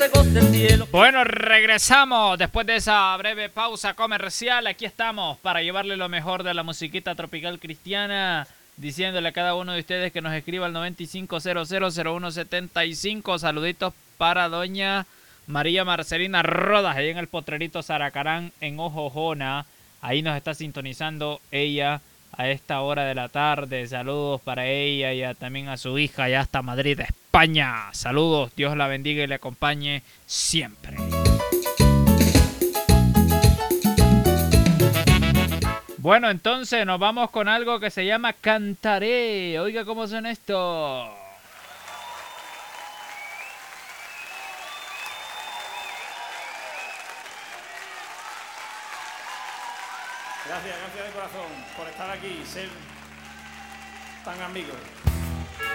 Bueno, regresamos después de esa breve pausa comercial. Aquí estamos para llevarle lo mejor de la musiquita tropical cristiana, diciéndole a cada uno de ustedes que nos escriba al 95000175. Saluditos para doña María Marcelina Rodas, ahí en el Potrerito Zaracarán, en Ojojona. Ahí nos está sintonizando ella a esta hora de la tarde. Saludos para ella y también a su hija allá hasta Madrid, España. Saludos, Dios la bendiga y le acompañe siempre. Bueno, entonces nos vamos con algo que se llama Cantaré. Oiga cómo son esto. Gracias de corazón por estar aquí, ser tan amigos.